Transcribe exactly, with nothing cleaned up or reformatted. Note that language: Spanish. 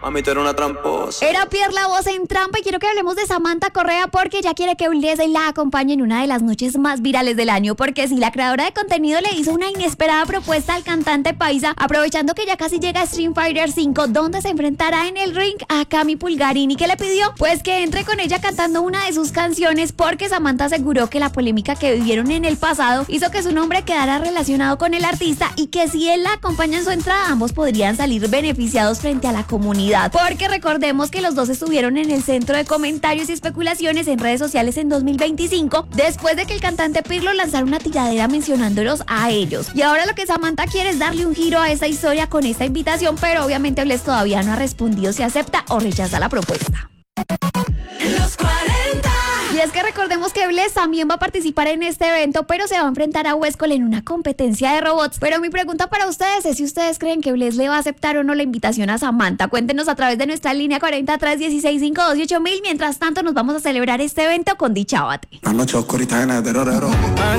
Mami, tú eres una tramposa. Era Pierre la voz en trampa y quiero que hablemos de Samantha Correa porque ella quiere que Bless la acompañe en una de las noches más virales del año, porque si la creadora de contenido le hizo una inesperada propuesta al cantante paisa, aprovechando que ya casi llega a Street Fighter cinco, donde se enfrentará en el ring a Cami Pulgarini, que le pidió pues que entre con ella cantando una de sus canciones, porque Samantha aseguró que la polémica que vivieron en el pasado hizo que su nombre quedara relacionado con el artista y que si él la acompaña en su entrada, ambos podrían salir beneficiados frente a la comunidad, porque recordemos que los dos estuvieron en el centro de comentarios y especulaciones en redes sociales en dos mil veinticinco, después de que el cantante Pirlo lanzara una tiradera mencionándolos a ellos. Y ahora lo que Samantha quiere es darle un giro a esta historia con esta invitación, pero obviamente Bless todavía no ha respondido si acepta o rechaza la propuesta. Los cuarenta. Y es que recordemos que Bless también va a participar en este evento, pero se va a enfrentar a Westcol en una competencia de robots. Pero mi pregunta para ustedes es si ustedes creen que Bless le va a aceptar o no la invitación a Samantha. Cuéntenos a través de nuestra línea cuarenta, tres dieciséis, cinco dos ocho mil. Mientras tanto, nos vamos a celebrar este evento con Dicha Bate. La noche oscurita llena de terror.